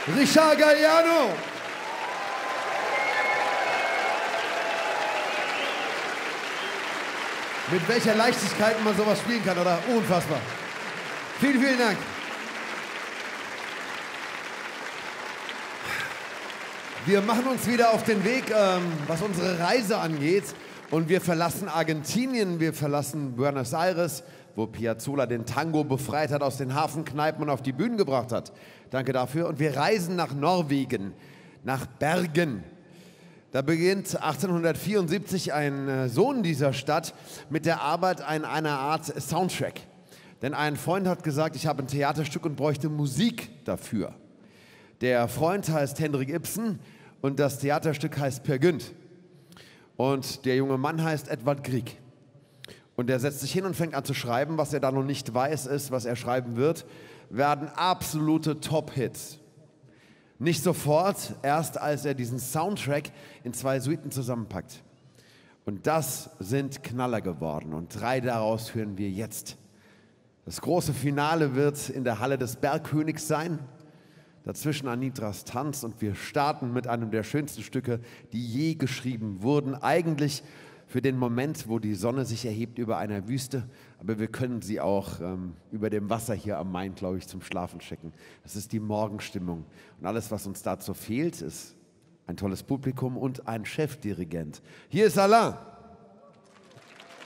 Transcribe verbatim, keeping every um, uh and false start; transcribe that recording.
Richard Galliano. Mit welcher Leichtigkeit man sowas spielen kann, oder? Unfassbar. Vielen, vielen Dank. Wir machen uns wieder auf den Weg, ähm, was unsere Reise angeht. Und wir verlassen Argentinien, wir verlassen Buenos Aires, wo Piazzolla den Tango befreit hat, aus den Hafenkneipen und auf die Bühnen gebracht hat. Danke dafür. Und wir reisen nach Norwegen, nach Bergen. Da beginnt achtzehnhundertvierundsiebzig ein Sohn dieser Stadt mit der Arbeit an einer Art Soundtrack. Denn ein Freund hat gesagt, ich habe ein Theaterstück und bräuchte Musik dafür. Der Freund heißt Henrik Ibsen und das Theaterstück heißt Peer Gynt. Und der junge Mann heißt Edvard Grieg. Und er setzt sich hin und fängt an zu schreiben. Was er da noch nicht weiß, ist, was er schreiben wird, werden absolute Top-Hits. Nicht sofort, erst als er diesen Soundtrack in zwei Suiten zusammenpackt. Und das sind Knaller geworden. Und drei daraus hören wir jetzt. Das große Finale wird in der Halle des Bergkönigs sein. Dazwischen Anitras Tanz, und wir starten mit einem der schönsten Stücke, die je geschrieben wurden. Eigentlich für den Moment, wo die Sonne sich erhebt über einer Wüste, aber wir können sie auch ähm, über dem Wasser hier am Main, glaube ich, zum Schlafen schicken. Das ist die Morgenstimmung. Und alles, was uns dazu fehlt, ist ein tolles Publikum und ein Chefdirigent. Hier ist Alain.